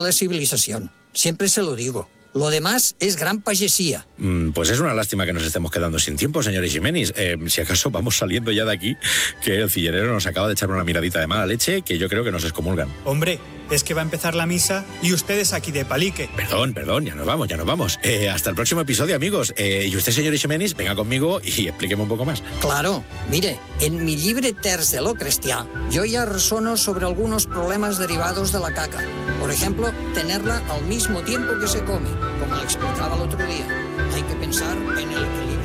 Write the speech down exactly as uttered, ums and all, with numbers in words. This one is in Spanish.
la civilización. Siempre se lo digo. Lo demás es gran pajesía. Mm, pues es una lástima que nos estemos quedando sin tiempo, señor Ximenis. Eh, si acaso vamos saliendo ya de aquí, que el cillerero nos acaba de echar una miradita de mala leche que yo creo que nos excomulgan. Hombre, es que va a empezar la misa y ustedes aquí de palique. Perdón, perdón, ya nos vamos, ya nos vamos. Eh, hasta el próximo episodio, amigos. Eh, y usted, señor Ximenis, venga conmigo y explíqueme un poco más. Claro, mire, en mi llibre Terç de lo Cristià, yo ya resono sobre algunos problemas derivados de la caca. Por ejemplo, tenerla al mismo tiempo que se come, como le explicaba el otro día. Hay que pensar en el equilibrio.